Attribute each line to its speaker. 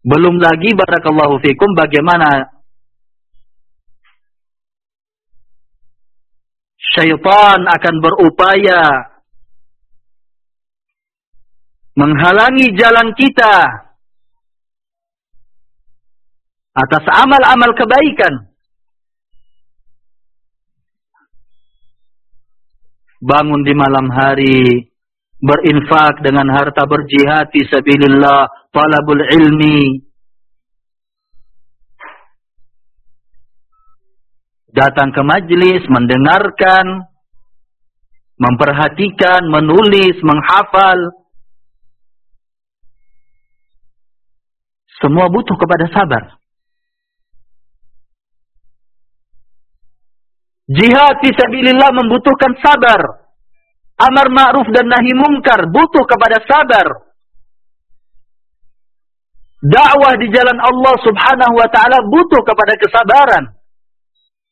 Speaker 1: Belum lagi barakallahu fikum bagaimana syaitan akan berupaya menghalangi jalan kita atas amal-amal kebaikan. Bangun di malam hari, berinfak dengan harta, berjihad fi sabilillah, talabul ilmi, datang ke majlis, mendengarkan, memperhatikan, menulis, menghafal. Semua butuh kepada sabar. Jihad fi sabilillah membutuhkan sabar. Amar ma'ruf dan nahi mungkar butuh kepada sabar. Dakwah di jalan Allah Subhanahu wa taala butuh kepada kesabaran.